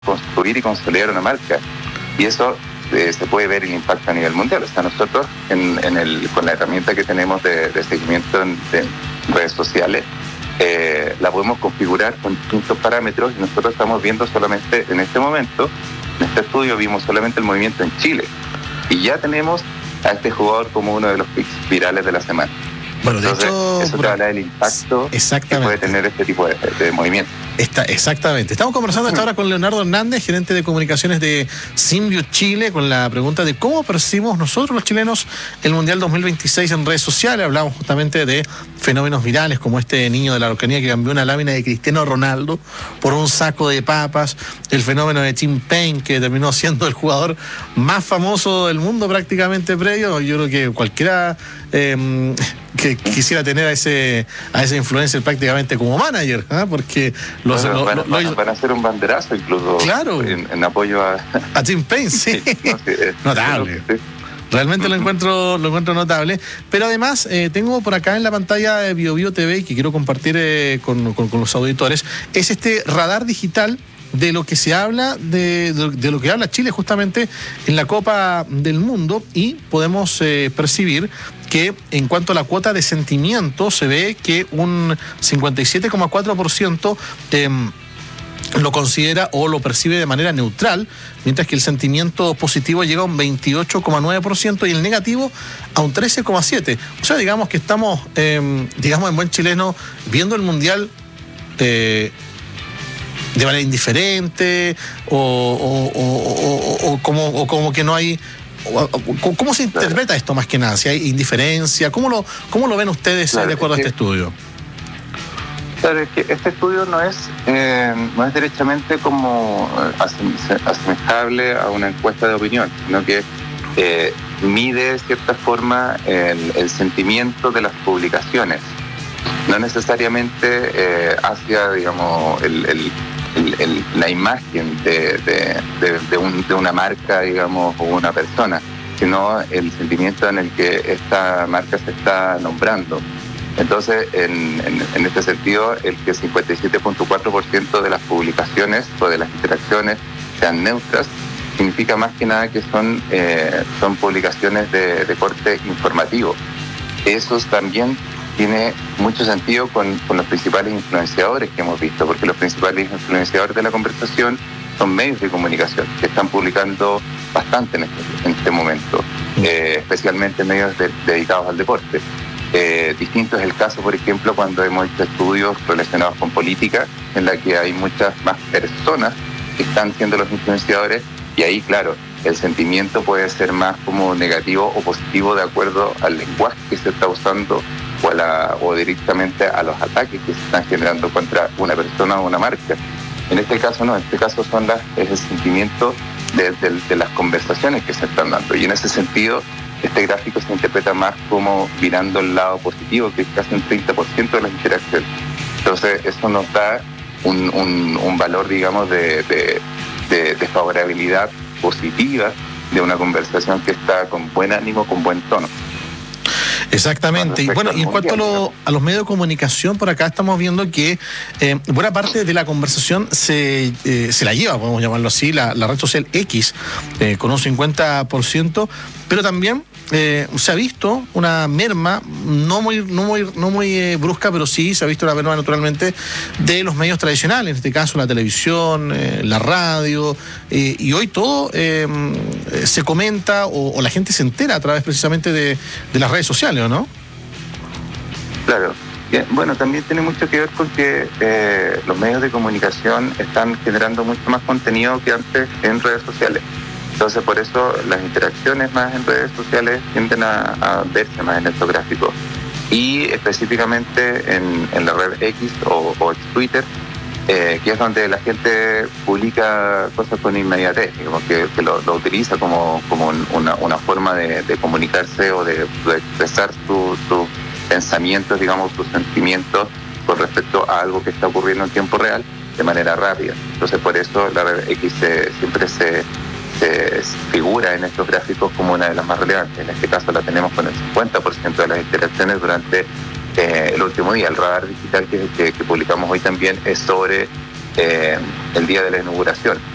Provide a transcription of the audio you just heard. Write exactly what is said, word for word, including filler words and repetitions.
construir y consolidar una marca. Y eso eh, se puede ver el impacto a nivel mundial. O sea, nosotros en, en el, con la herramienta que tenemos de, de seguimiento en, de redes sociales, eh, la podemos configurar con distintos parámetros, y nosotros estamos viendo solamente en este momento, en este estudio vimos solamente el movimiento en Chile. Y ya tenemos a este jugador como uno de los picks virales de la semana. Bueno, de Entonces, hecho, eso te habla del impacto que puede tener este tipo de, de movimiento. Está, exactamente. Estamos conversando hasta ahora con Leonardo Hernández, gerente de comunicaciones de Symbio Chile, con la pregunta de cómo percibimos nosotros los chilenos el Mundial dos mil veintiséis en redes sociales. Hablamos justamente de fenómenos virales como este niño de la Araucanía que cambió una lámina de Cristiano Ronaldo por un saco de papas, el fenómeno de Tim Payne, que terminó siendo el jugador más famoso del mundo prácticamente previo. Yo creo que cualquiera eh, que quisiera tener a ese a ese influencer prácticamente como manager, ¿eh? Porque los, bueno, lo, van, lo, van, lo, van a hacer un banderazo incluso, claro, en, en apoyo a a Tim Payne, sí, sí, no, sí es, notable. Sí. Realmente lo encuentro lo encuentro notable. Pero además, eh, tengo por acá en la pantalla de BioBio T V, y que quiero compartir eh, con, con, con los auditores, es este radar digital de lo que se habla, de, de, de lo que habla Chile justamente en la Copa del Mundo, y podemos eh, percibir que en cuanto a la cuota de sentimiento, se ve que un cincuenta y siete coma cuatro por ciento eh, lo considera o lo percibe de manera neutral, mientras que el sentimiento positivo llega a un veintiocho coma nueve por ciento y el negativo a un trece coma siete por ciento. O sea, digamos que estamos, eh, digamos en buen chileno, viendo el Mundial eh, de manera indiferente, o, o, o, o, o, como, o como que no hay... ¿Cómo se interpreta esto más que nada? Si hay indiferencia, ¿cómo lo, cómo lo ven ustedes claro, de acuerdo es que, a este estudio? Claro, es que este estudio no es, eh, no es derechamente como asemejable a una encuesta de opinión, sino que eh, mide de cierta forma el, el sentimiento de las publicaciones, no necesariamente eh, hacia, digamos, el, el El, el, la imagen de, de, de, de, un, de una marca, digamos, o una persona, sino el sentimiento en el que esta marca se está nombrando. Entonces, en, en, en este sentido, el que cincuenta y siete punto cuatro por ciento de las publicaciones o de las interacciones sean neutras, significa más que nada que son, eh, son publicaciones de, de corte informativo. Eso también tiene mucho sentido con, con los principales influenciadores que hemos visto, porque los principales influenciadores de la conversación son medios de comunicación que están publicando bastante en este, en este momento, eh, especialmente medios de, dedicados al deporte. Eh, distinto es el caso, por ejemplo, cuando hemos hecho estudios relacionados con política, en la que hay muchas más personas que están siendo los influenciadores, y ahí, claro, el sentimiento puede ser más como negativo o positivo de acuerdo al lenguaje que se está usando o, a la, o directamente a los ataques que se están generando contra una persona o una marca. En este caso no, en este caso son las, es el sentimiento de, de, de las conversaciones que se están dando, y en ese sentido este gráfico se interpreta más como mirando el lado positivo, que es casi un treinta por ciento de las interacciones. Entonces eso nos da un, un, un valor, digamos, de, de, de, de favorabilidad positiva de una conversación que está con buen ánimo, con buen tono. Exactamente. Y bueno, y en cuanto a, lo, a los medios de comunicación, por acá estamos viendo que eh, buena parte de la conversación se, eh, se la lleva, podemos llamarlo así, la, la red social X, eh, con un cincuenta por ciento, pero también eh, se ha visto una merma, no muy, no muy, no muy eh, brusca, pero sí se ha visto una merma naturalmente de los medios tradicionales, en este caso la televisión, eh, la radio, eh, y hoy todo eh, se comenta o, o la gente se entera a través precisamente de, de las redes sociales, ¿o no? Claro. Bueno, también tiene mucho que ver con que eh, los medios de comunicación están generando mucho más contenido que antes en redes sociales. Entonces, por eso las interacciones más en redes sociales tienden a, a verse más en estos gráficos. Y específicamente en, en la red X o, o Twitter, eh, que es donde la gente publica cosas con inmediatez, digamos, que, que lo, lo utiliza como, como una, una forma de, de comunicarse o de, de expresar sus su pensamientos, digamos, sus sentimientos con respecto a algo que está ocurriendo en tiempo real de manera rápida. Entonces, por eso la red X se, siempre se... se figura en estos gráficos como una de las más relevantes. En este caso la tenemos con el cincuenta por ciento de las interacciones durante eh, el último día. El radar digital que, que, que publicamos hoy también es sobre eh, el día de la inauguración.